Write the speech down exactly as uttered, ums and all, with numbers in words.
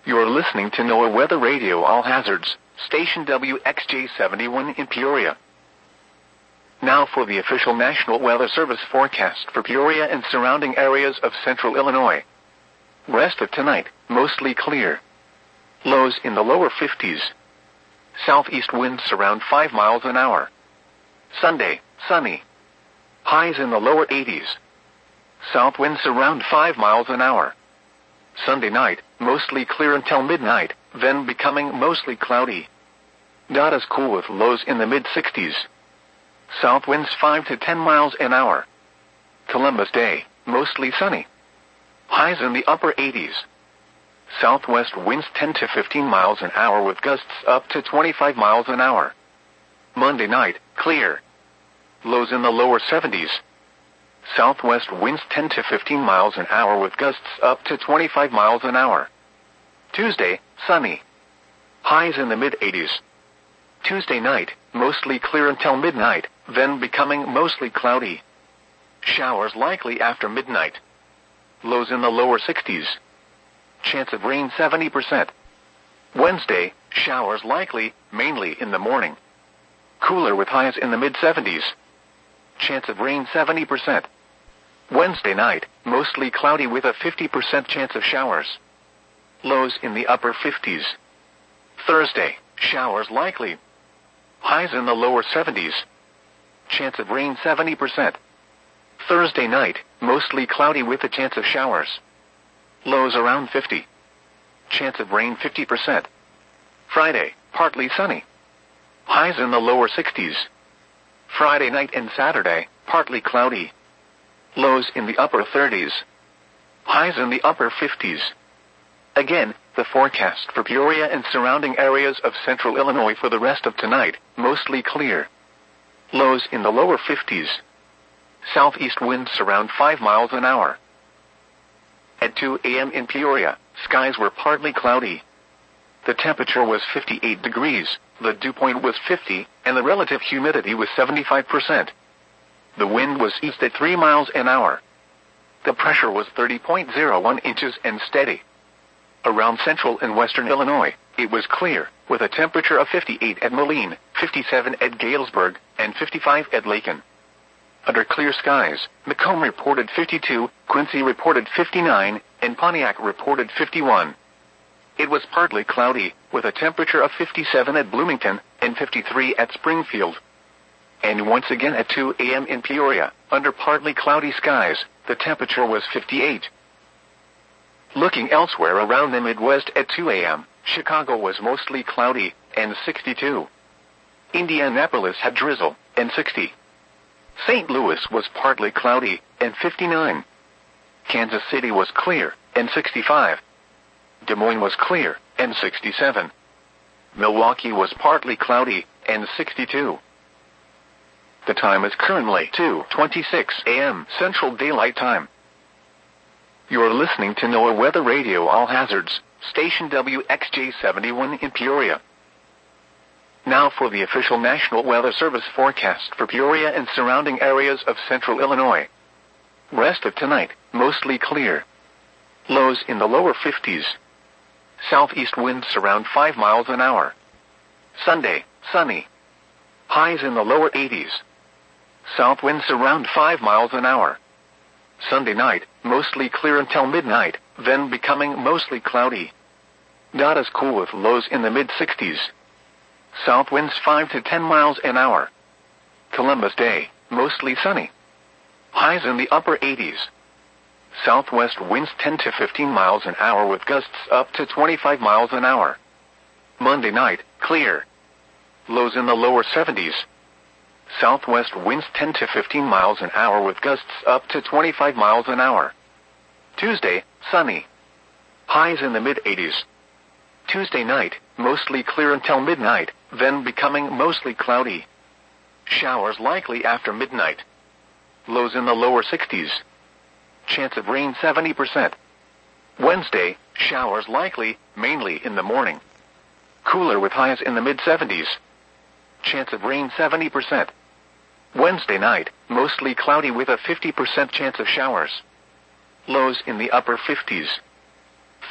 You're listening to NOAA Weather Radio All Hazards, station W X J seventy-one in Peoria. Now for the official National Weather Service forecast for Peoria and surrounding areas of central Illinois. Rest of tonight, mostly clear. Lows in the lower fifties. Southeast winds around five miles an hour. Sunday, sunny. Highs in the lower eighties. South winds around five miles an hour. Sunday night, mostly clear until midnight, then becoming mostly cloudy. Not as cool with lows in the mid-sixties. South winds five to ten miles an hour. Columbus Day, mostly sunny. Highs in the upper eighties. Southwest winds ten to fifteen miles an hour with gusts up to twenty-five miles an hour. Monday night, clear. Lows in the lower seventies. Southwest winds ten to fifteen miles an hour with gusts up to twenty-five miles an hour. Tuesday, sunny. Highs in the mid-eighties. Tuesday night, mostly clear until midnight, then becoming mostly cloudy. Showers likely after midnight. Lows in the lower sixties. Chance of rain seventy percent. Wednesday, showers likely, mainly in the morning. Cooler with highs in the mid-seventies. Chance of rain seventy percent. Wednesday night, mostly cloudy with a fifty percent chance of showers. Lows in the upper fifties. Thursday, showers likely. Highs in the lower seventies. Chance of rain seventy percent. Thursday night, mostly cloudy with a chance of showers. Lows around fifty. Chance of rain fifty percent. Friday, partly sunny. Highs in the lower sixties. Friday night and Saturday, partly cloudy. Lows in the upper thirties. Highs in the upper fifties. Again, the forecast for Peoria and surrounding areas of central Illinois for the rest of tonight, mostly clear. Lows in the lower fifties. Southeast winds around five miles an hour. At two a.m. in Peoria, skies were partly cloudy. The temperature was fifty-eight degrees, the dew point was fifty, and the relative humidity was seventy-five percent. The wind was east at three miles an hour. The pressure was thirty point zero one inches and steady. Around central and western Illinois, it was clear, with a temperature of fifty-eight at Moline, fifty-seven at Galesburg, and fifty-five at Lakin. Under clear skies, Macomb reported fifty-two, Quincy reported fifty-nine, and Pontiac reported fifty-one. It was partly cloudy, with a temperature of fifty-seven at Bloomington, and fifty-three at Springfield. And once again at two a.m. in Peoria, under partly cloudy skies, the temperature was fifty-eight. Looking elsewhere around the Midwest at two a.m., Chicago was mostly cloudy, and sixty-two. Indianapolis had drizzle, and sixty. Saint Louis was partly cloudy, and fifty-nine. Kansas City was clear, and sixty-five. Des Moines was clear, and sixty-seven. Milwaukee was partly cloudy, and sixty-two. The time is currently two twenty-six a.m. Central Daylight Time. You're listening to NOAA Weather Radio All Hazards, station W X J seventy-one in Peoria. Now for the official National Weather Service forecast for Peoria and surrounding areas of central Illinois. Rest of tonight, mostly clear. Lows in the lower fifties. Southeast winds around five miles an hour. Sunday, sunny. Highs in the lower eighties. South winds around five miles an hour. Sunday night, mostly clear until midnight, then becoming mostly cloudy. Not as cool with lows in the mid-sixties. South winds five to ten miles an hour. Columbus Day, mostly sunny. Highs in the upper eighties. Southwest winds ten to fifteen miles an hour with gusts up to twenty-five miles an hour. Monday night, clear. Lows in the lower seventies. Southwest winds ten to fifteen miles an hour with gusts up to twenty-five miles an hour. Tuesday, sunny. Highs in the mid-eighties. Tuesday night, mostly clear until midnight, then becoming mostly cloudy. Showers likely after midnight. Lows in the lower sixties. Chance of rain seventy percent. Wednesday, showers likely, mainly in the morning. Cooler with highs in the mid-seventies. Chance of rain seventy percent. Wednesday night, mostly cloudy with a fifty percent chance of showers. Lows in the upper fifties.